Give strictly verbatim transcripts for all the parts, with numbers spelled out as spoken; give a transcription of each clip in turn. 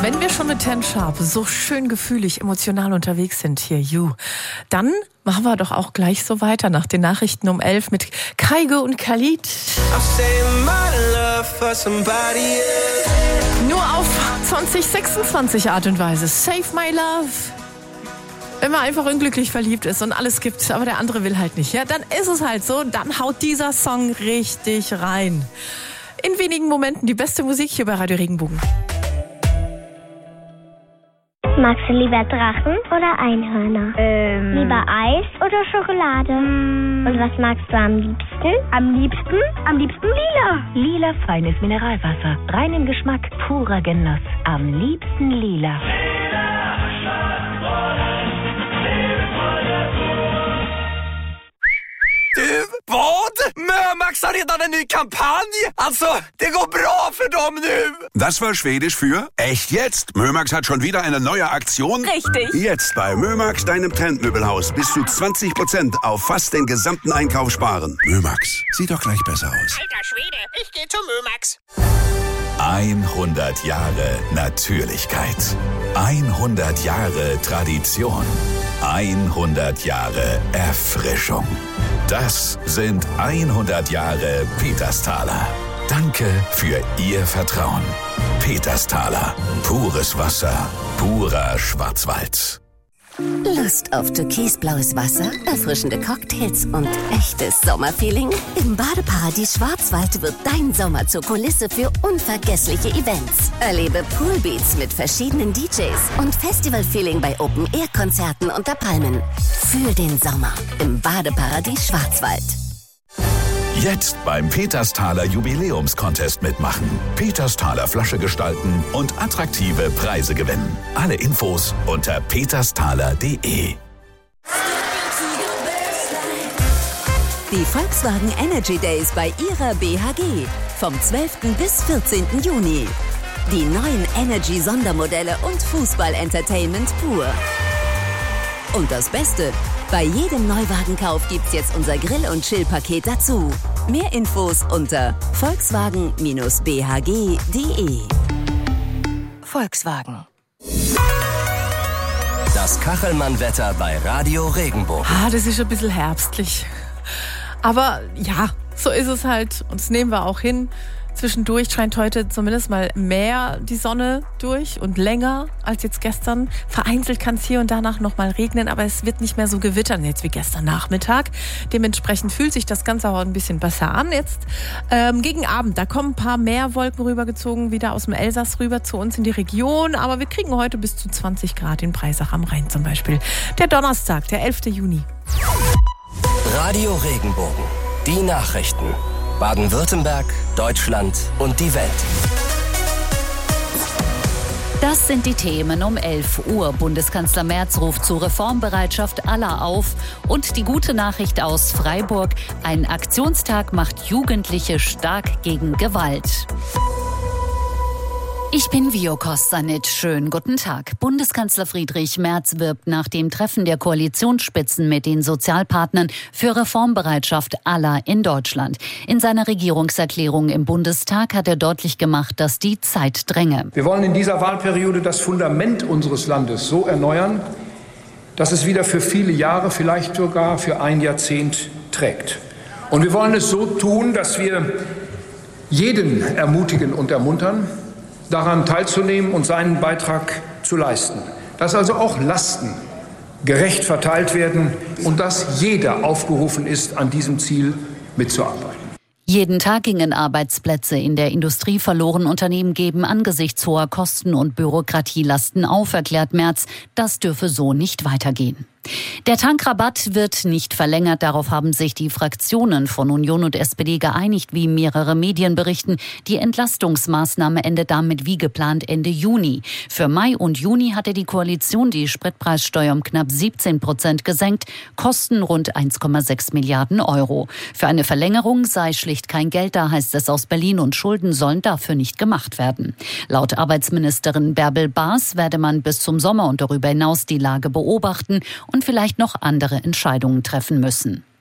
Wenn wir schon mit Ten Sharp so schön gefühlig, emotional unterwegs sind, hier, You, dann machen wir doch auch gleich so weiter nach den Nachrichten um elf mit Kygo und Khalid. Nur auf zwanzig sechsundzwanzig Art und Weise. Save My Love. Wenn man einfach unglücklich verliebt ist und alles gibt, aber der andere will halt nicht, ja, dann ist es halt so, dann haut dieser Song richtig rein. In wenigen Momenten die beste Musik hier bei Radio Regenbogen. Magst du lieber Drachen oder Einhörner? Ähm. Lieber Eis oder Schokolade? Mm. Und was magst du am liebsten? Am liebsten? Am liebsten lila. Lila feines Mineralwasser. Rein im Geschmack, purer Genuss. Am liebsten lila. Du, vad? Mömax har redan en ny kampanj! Alltså, det går bra för dem nu! Das war Schwedisch für echt jetzt. Mömax hat schon wieder eine neue Aktion. Richtig. Jetzt bei Mömax, deinem Trendmöbelhaus, bis zu zwanzig Prozent auf fast den gesamten Einkauf sparen. Mömax, sieht doch gleich besser aus. Alter Schwede, ich geh zu Mömax. hundert Jahre Natürlichkeit. hundert Jahre Tradition. hundert Jahre Erfrischung. Das sind hundert Jahre Petersthaler. Danke für Ihr Vertrauen. Petersthaler. Pures Wasser. Purer Schwarzwald. Lust auf türkisblaues Wasser, erfrischende Cocktails und echtes Sommerfeeling? Im Badeparadies Schwarzwald wird dein Sommer zur Kulisse für unvergessliche Events. Erlebe Poolbeats mit verschiedenen D Js und Festivalfeeling bei Open-Air-Konzerten unter Palmen. Für den Sommer im Badeparadies Schwarzwald. Jetzt beim Petersthaler Jubiläumscontest mitmachen. Petersthaler Flasche gestalten und attraktive Preise gewinnen. Alle Infos unter petersthaler punkt de. Die Volkswagen Energy Days bei ihrer B H G. Vom zwölften bis vierzehnten Juni. Die neuen Energy-Sondermodelle und Fußball-Entertainment pur. Und das Beste, bei jedem Neuwagenkauf gibt's jetzt unser Grill- und Chill-Paket dazu. Mehr Infos unter volkswagen Bindestrich b h g punkt de. Volkswagen. Das Kachelmann-Wetter bei Radio Regenbogen. Ah, das ist ein bisschen herbstlich. Aber ja, so ist es halt. Und das nehmen wir auch hin. Zwischendurch scheint heute zumindest mal mehr die Sonne durch und länger als jetzt gestern. Vereinzelt kann es hier und danach noch mal regnen, aber es wird nicht mehr so gewittern jetzt wie gestern Nachmittag. Dementsprechend fühlt sich das Ganze auch ein bisschen besser an jetzt. Ähm, gegen Abend, da kommen ein paar mehr Wolken rübergezogen, wieder aus dem Elsass rüber zu uns in die Region. Aber wir kriegen heute bis zu zwanzig Grad in Breisach am Rhein zum Beispiel. Der Donnerstag, der elften Juni. Radio Regenbogen. Die Nachrichten. Baden-Württemberg, Deutschland und die Welt. Das sind die Themen um elf Uhr. Bundeskanzler Merz ruft zur Reformbereitschaft aller auf. Und die gute Nachricht aus Freiburg: Ein Aktionstag macht Jugendliche stark gegen Gewalt. Ich bin Vio Kostanic. Schönen guten Tag. Bundeskanzler Friedrich Merz wirbt nach dem Treffen der Koalitionsspitzen mit den Sozialpartnern für Reformbereitschaft aller in Deutschland. In seiner Regierungserklärung im Bundestag hat er deutlich gemacht, dass die Zeit dränge. Wir wollen in dieser Wahlperiode das Fundament unseres Landes so erneuern, dass es wieder für viele Jahre, vielleicht sogar für ein Jahrzehnt trägt. Und wir wollen es so tun, dass wir jeden ermutigen und ermuntern, daran teilzunehmen und seinen Beitrag zu leisten. Dass also auch Lasten gerecht verteilt werden und dass jeder aufgerufen ist, an diesem Ziel mitzuarbeiten. Jeden Tag gingen Arbeitsplätze in der Industrie verloren. Unternehmen geben angesichts hoher Kosten und Bürokratielasten auf, erklärt Merz. Das dürfe so nicht weitergehen. Der Tankrabatt wird nicht verlängert. Darauf haben sich die Fraktionen von Union und S P D geeinigt, wie mehrere Medien berichten. Die Entlastungsmaßnahme endet damit wie geplant Ende Juni. Für Mai und Juni hatte die Koalition die Spritpreissteuer um knapp siebzehn Prozent gesenkt. Kosten rund eins Komma sechs Milliarden Euro. Für eine Verlängerung sei schlicht kein Geld da, heißt es aus Berlin, und Schulden sollen dafür nicht gemacht werden. Laut Arbeitsministerin Bärbel Baas werde man bis zum Sommer und darüber hinaus die Lage beobachten und vielleicht noch andere Entscheidungen treffen müssen.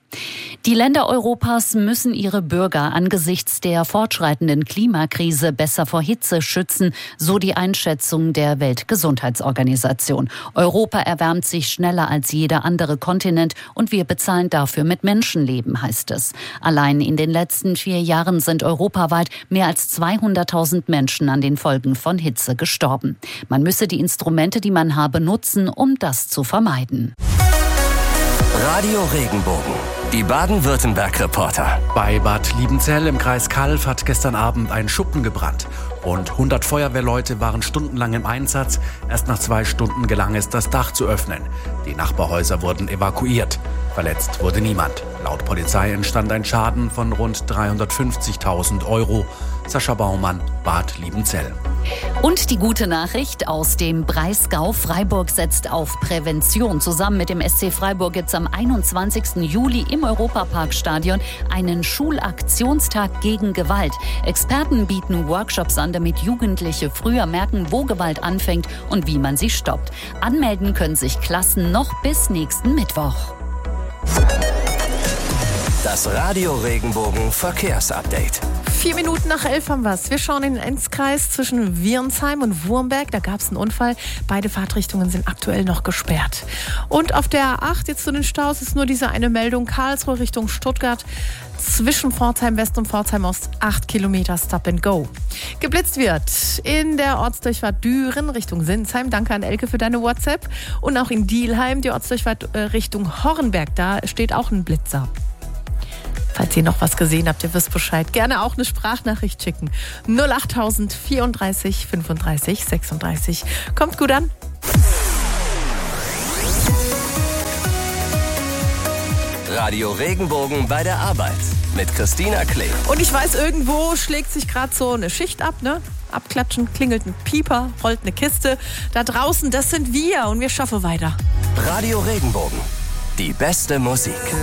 Die Länder Europas müssen ihre Bürger angesichts der fortschreitenden Klimakrise besser vor Hitze schützen, so die Einschätzung der Weltgesundheitsorganisation. Europa erwärmt sich schneller als jeder andere Kontinent und wir bezahlen dafür mit Menschenleben, heißt es. Allein in den letzten vier Jahren sind europaweit mehr als zweihunderttausend Menschen an den Folgen von Hitze gestorben. Man müsse die Instrumente, die man habe, nutzen, um das zu vermeiden. Radio Regenbogen, die Baden-Württemberg-Reporter. Bei Bad Liebenzell im Kreis Calw hat gestern Abend ein Schuppen gebrannt. Rund hundert Feuerwehrleute waren stundenlang im Einsatz. Erst nach zwei Stunden gelang es, das Dach zu öffnen. Die Nachbarhäuser wurden evakuiert. Verletzt wurde niemand. Laut Polizei entstand ein Schaden von rund dreihundertfünfzigtausend Euro. Sascha Baumann, Bad Liebenzell. Und die gute Nachricht aus dem Breisgau: Freiburg setzt auf Prävention. Zusammen mit dem S C Freiburg gibt es am einundzwanzigsten Juli im Europaparkstadion einen Schulaktionstag gegen Gewalt. Experten bieten Workshops an, damit Jugendliche früher merken, wo Gewalt anfängt und wie man sie stoppt. Anmelden können sich Klassen noch bis nächsten Mittwoch. Das Radio Regenbogen Verkehrsupdate. Vier Minuten nach elf haben wir es. Wir schauen in den Enzkreis zwischen Wiernsheim und Wurmberg. Da gab es einen Unfall. Beide Fahrtrichtungen sind aktuell noch gesperrt. Und auf der A acht, jetzt zu den Staus, ist nur diese eine Meldung. Karlsruhe Richtung Stuttgart. Zwischen Pforzheim West und Pforzheim Ost acht Kilometer Stop and Go. Geblitzt wird in der Ortsdurchfahrt Düren Richtung Sinsheim. Danke an Elke für deine WhatsApp. Und auch in Dielheim die Ortsdurchfahrt äh, Richtung Hornberg. Da steht auch ein Blitzer. Falls ihr noch was gesehen habt, ihr wisst Bescheid. Gerne auch eine Sprachnachricht schicken. null achttausend vierunddreißig fünfunddreißig sechsunddreißig. Kommt gut an. Radio Regenbogen bei der Arbeit mit Christina Klee. Und ich weiß, irgendwo schlägt sich gerade so eine Schicht ab, ne? Abklatschen, klingelt ein Pieper, rollt eine Kiste. Da draußen, das sind wir und wir schaffen weiter. Radio Regenbogen, die beste Musik.